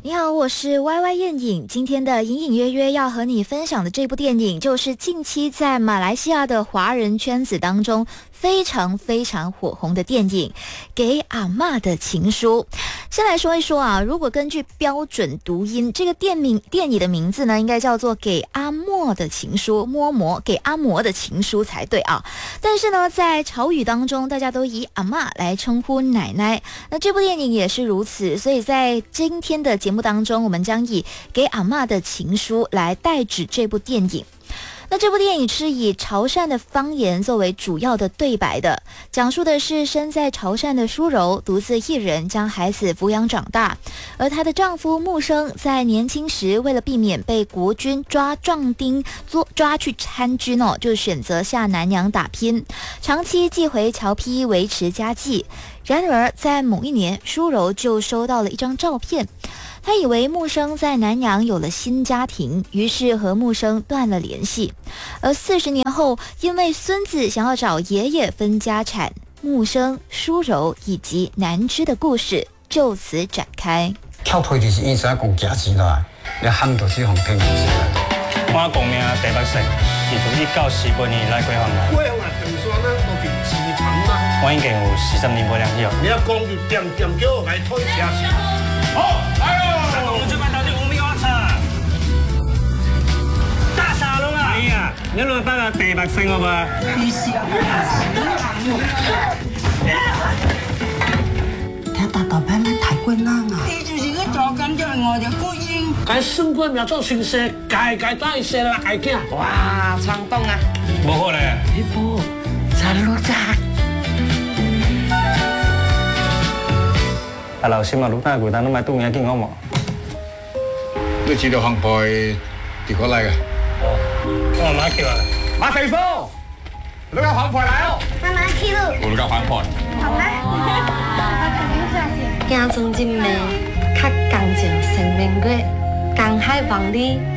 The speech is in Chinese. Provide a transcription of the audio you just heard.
你好，我是 YY 燕影。今天的隐隐约约要和你分享的这部电影，就是近期在马来西亚的华人圈子当中非常火红的电影《给阿嬷的情书》。先来说一说啊，如果根据标准读音，这个电影的名字呢，应该叫做《给阿嬷的情书》，给阿嬷的情书才对啊。但是呢，在潮语当中，大家都以阿嬷来称呼奶奶。那这部电影也是如此，所以在今天的节目当中，我们将以《给阿嬷的情书》来代指这部电影。那这部电影是以潮汕的方言作为主要的对白的，讲述的是身在潮汕的淑柔独自一人将孩子抚养长大，而她的丈夫木生在年轻时为了避免被国军抓去参军就选择下南洋打拼，长期寄回侨批维持家计。然而在某一年，淑柔就收到了一张照片，他以为木生在南洋有了新家庭，于是和木生断了联系。而40年后，因为孙子想要找爷爷分家产，木生、淑柔以及南枝的故事就此展开。 跳皮就是意思讲价钱啦，你喊就是红天就是啦。 我公名第8姓，自从1948年来归乡啦。 归乡啊，长山啊，都是市场啊。 我已經有40年冇兩了。 你一講就點叫我來推車。好，來哦！我們這邊到底有咩話查？大沙龍啊！係啊，你來幫我第8姓好吧？你是啊， 睇大大班咧睇過啦啊！ 你就是去做緊就係我哋國英。 該升官苗做新社，該帶些來囝。 哇，衝動啊！ 冇可能。 你不，查路查。 但老師嘛，錄單佢單都買東嘢見我冇。 你知道行牌地過嚟嘅？ 我媽叫啊。 馬地方，你個行牌來哦。 媽媽叫。 我個行牌。 好嗎？ 行中真美，較講究生命月，江海望里